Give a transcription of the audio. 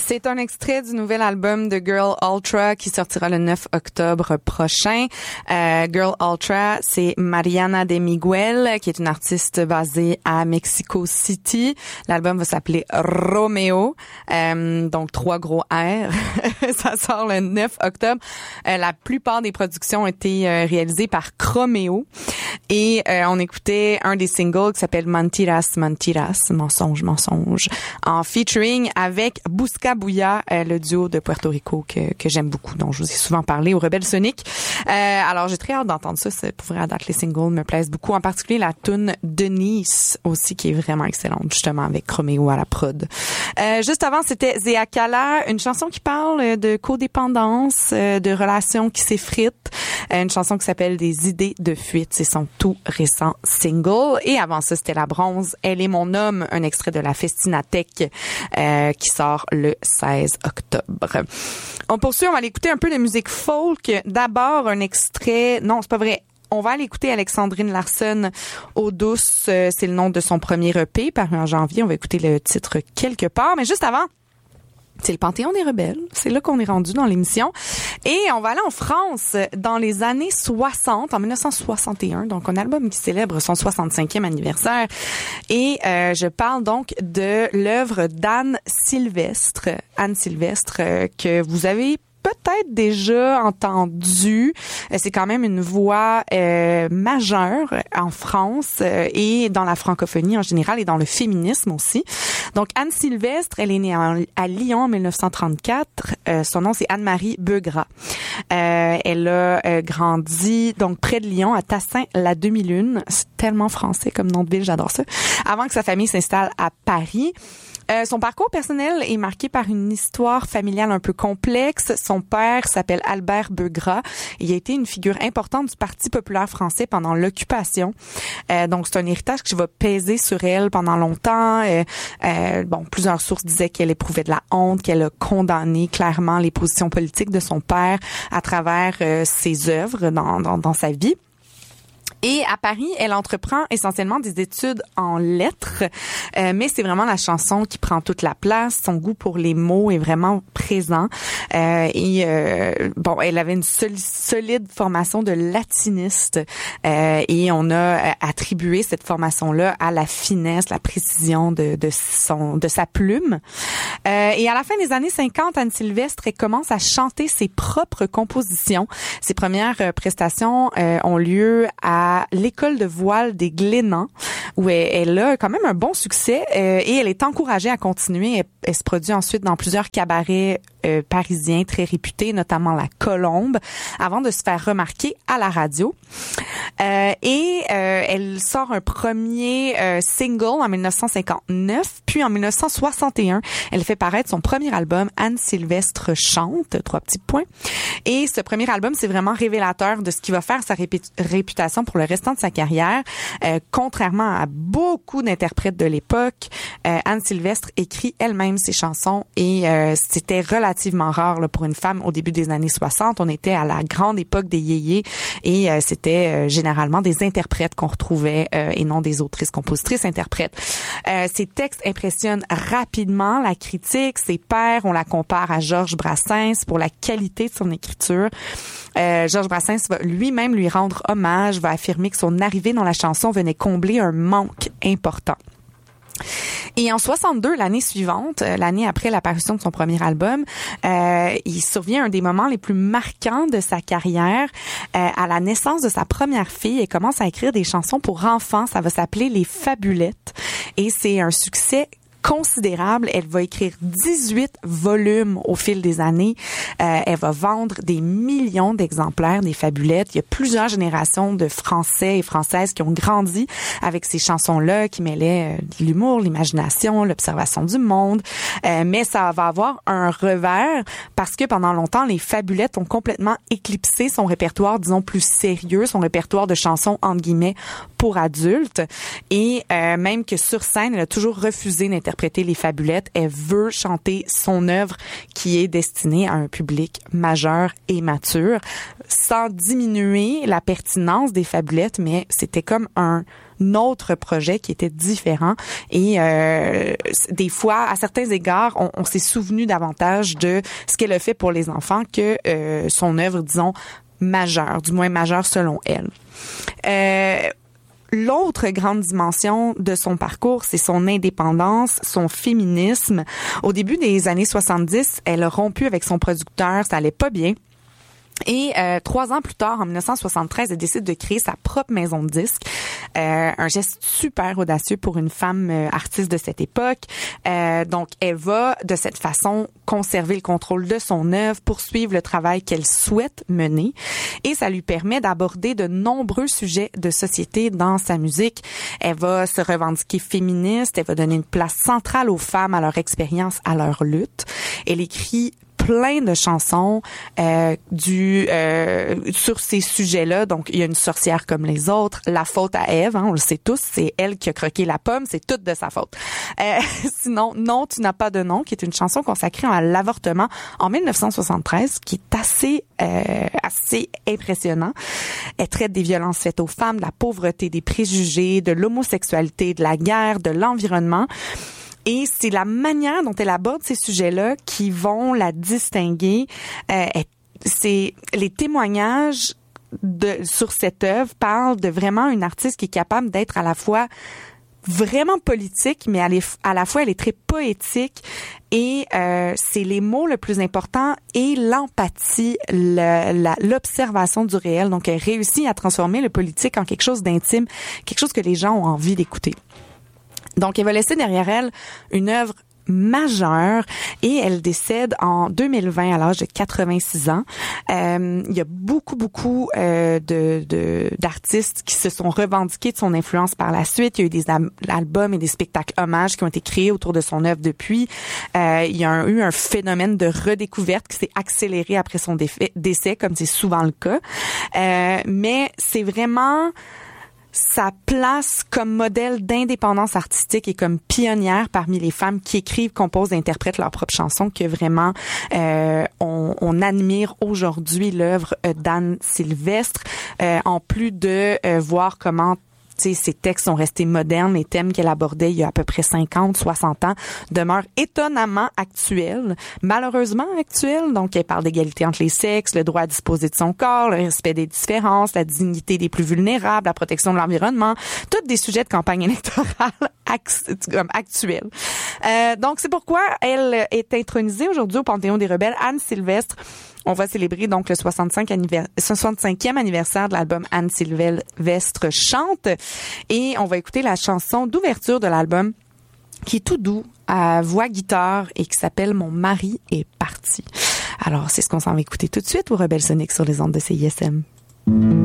C'est un extrait du nouvel album de Girl Ultra qui sortira le 9 octobre prochain. Girl Ultra, c'est Mariana de Miguel, qui est une artiste basée à Mexico City. L'album va s'appeler Romeo, donc 3 gros R. Ça sort le 9 octobre. La plupart des productions ont été réalisées par Chromeo. Et on écoutait un des singles qui s'appelle Mentiras, Mentiras, Mensonge, Mensonge, en featuring avec Busca Bulla, le duo de Puerto Rico que j'aime beaucoup, dont je vous ai souvent parlé au Rebelle Sonic. Alors j'ai très hâte d'entendre ça. Pour vrai, à date, les singles me plaisent beaucoup, en particulier la tune Denise aussi, qui est vraiment excellente, justement avec Chromeo à la prod. Juste avant, c'était Zéa Cala, une chanson qui parle de codépendance, de relations qui s'effritent, une chanson qui s'appelle Des idées de fuite. C'est son tout récent single. Et avant ça, c'était La Bronze, Elle est mon homme, un extrait de la Festinathèque qui sort le 16 octobre. On poursuit, on va aller écouter un peu de musique folk. D'abord, un extrait... Non, c'est pas vrai. On va aller écouter Alexandrine Larsson, Eau douce. C'est le nom de son premier EP, paru en janvier. On va écouter le titre Quelque part. Mais juste avant, c'est le Panthéon des Rebelles. C'est là qu'on est rendu dans l'émission. Et on va aller en France dans les années 60, en 1961. Donc, un album qui célèbre son 65e anniversaire. Et je parle donc de l'œuvre d'Anne Sylvestre. Anne Sylvestre, que vous avez peut-être déjà entendu. C'est quand même une voix majeure en France et dans la francophonie en général et dans le féminisme aussi. Donc, Anne Sylvestre, elle est née à Lyon en 1934. Son nom, c'est Anne-Marie Beugras. Elle a grandi donc près de Lyon, à Tassin-la Demi-Lune. C'est tellement français comme nom de ville, j'adore ça. Avant que sa famille s'installe à Paris. Son parcours personnel est marqué par une histoire familiale un peu complexe. Son père s'appelle Albert Beugras. Il a été une figure importante du Parti populaire français pendant l'occupation. Donc, c'est un héritage qui va peser sur elle pendant longtemps. Plusieurs sources disaient qu'elle éprouvait de la honte, qu'elle a condamné clairement les positions politiques de son père à travers ses œuvres dans sa vie. Et à Paris, elle entreprend essentiellement des études en lettres, mais c'est vraiment la chanson qui prend toute la place. Son goût pour les mots est vraiment présent. Elle avait une solide formation de latiniste et on a attribué cette formation-là à la finesse, la précision de sa plume. Et à la fin des années 50, Anne Sylvestre, elle commence à chanter ses propres compositions. Ses premières prestations ont lieu à l'école de voile des Glénans, où elle a quand même un bon succès et elle est encouragée à continuer. Elle se produit ensuite dans plusieurs cabarets parisiens très réputés, notamment la Colombe, avant de se faire remarquer à la radio. Elle sort un premier single en 1959, puis en 1961, elle fait paraître son premier album, Anne Sylvestre chante, 3 petits points. Et ce premier album, c'est vraiment révélateur de ce qui va faire sa réputation pour le restant de sa carrière. Contrairement à beaucoup d'interprètes de l'époque, Anne Sylvestre écrit elle-même ses chansons et c'était relativement rare là, pour une femme au début des années 60. On était à la grande époque des yéyés et c'était généralement des interprètes qu'on retrouvait et non des autrices, compositrices, interprètes. Ses textes impressionnent rapidement la critique. Ses pairs, on la compare à Georges Brassens pour la qualité de son écriture. Georges Brassens va lui-même lui rendre hommage, va affirmer que son arrivée dans la chanson venait combler un manque important. Et en 62, l'année suivante, l'année après l'apparition de son premier album, il survient un des moments les plus marquants de sa carrière. À la naissance de sa première fille, elle commence à écrire des chansons pour enfants. Ça va s'appeler Les Fabulettes. Et c'est un succès considérable. Elle va écrire 18 volumes au fil des années. Elle va vendre des millions d'exemplaires des Fabulettes. Il y a plusieurs générations de Français et Françaises qui ont grandi avec ces chansons-là, qui mêlaient l'humour, l'imagination, l'observation du monde. Mais ça va avoir un revers parce que pendant longtemps, les Fabulettes ont complètement éclipsé son répertoire, disons, plus sérieux, son répertoire de chansons, entre guillemets, pour adultes. Et même que sur scène, elle a toujours refusé d'interpréter interpréter les Fabulettes. Elle veut chanter son œuvre qui est destinée à un public majeur et mature, sans diminuer la pertinence des Fabulettes, mais c'était comme un autre projet qui était différent et des fois, à certains égards, on s'est souvenu davantage de ce qu'elle a fait pour les enfants que son œuvre, disons, majeure, du moins majeure selon elle. L'autre grande dimension de son parcours, c'est son indépendance, son féminisme. Au début des années 70, elle a rompu avec son producteur, ça allait pas bien. Et 3 ans plus tard, en 1973, elle décide de créer sa propre maison de disques. Un geste super audacieux pour une femme artiste de cette époque. Donc, elle va de cette façon conserver le contrôle de son œuvre, poursuivre le travail qu'elle souhaite mener. Et ça lui permet d'aborder de nombreux sujets de société dans sa musique. Elle va se revendiquer féministe. Elle va donner une place centrale aux femmes, à leur expérience, à leur lutte. Elle écrit plein de chansons sur ces sujets-là. Donc, il y a Une sorcière comme les autres, La faute à Ève, on le sait tous, c'est elle qui a croqué la pomme, c'est toute de sa faute. Sinon, Non, tu n'as pas de nom, qui est une chanson consacrée à l'avortement en 1973, qui est assez impressionnant. Elle traite des violences faites aux femmes, de la pauvreté, des préjugés, de l'homosexualité, de la guerre, de l'environnement. Et c'est la manière dont elle aborde ces sujets-là qui vont la distinguer. C'est les témoignages sur cette œuvre parlent de vraiment une artiste qui est capable d'être à la fois vraiment politique, mais à la fois elle est très poétique et c'est les mots le plus important et l'empathie, l'observation du réel. Donc elle réussit à transformer le politique en quelque chose d'intime, quelque chose que les gens ont envie d'écouter. Donc, elle va laisser derrière elle une œuvre majeure et elle décède en 2020 à l'âge de 86 ans. Il y a beaucoup d'artistes qui se sont revendiqués de son influence par la suite. Il y a eu des albums et des spectacles hommages qui ont été créés autour de son œuvre depuis. Il y a eu un phénomène de redécouverte qui s'est accéléré après son décès, comme c'est souvent le cas. Mais c'est vraiment sa place comme modèle d'indépendance artistique et comme pionnière parmi les femmes qui écrivent, composent et interprètent leurs propres chansons que vraiment on admire aujourd'hui l'œuvre d'Anne Sylvestre, en plus de voir comment ces textes sont restés modernes. Les thèmes qu'elle abordait il y a à peu près 50, 60 ans demeurent étonnamment actuels, malheureusement actuels. Donc, elle parle d'égalité entre les sexes, le droit à disposer de son corps, le respect des différences, la dignité des plus vulnérables, la protection de l'environnement, tous des sujets de campagne électorale actuels. Donc, c'est pourquoi elle est intronisée aujourd'hui au Panthéon des Rebelles. Anne Sylvestre. On va célébrer donc le 65e anniversaire de l'album Anne Sylvestre chante et on va écouter la chanson d'ouverture de l'album qui est tout doux, à voix guitare et qui s'appelle Mon mari est parti. Alors, c'est ce qu'on s'en va écouter tout de suite au Rebelle Sonic sur les ondes de CISM.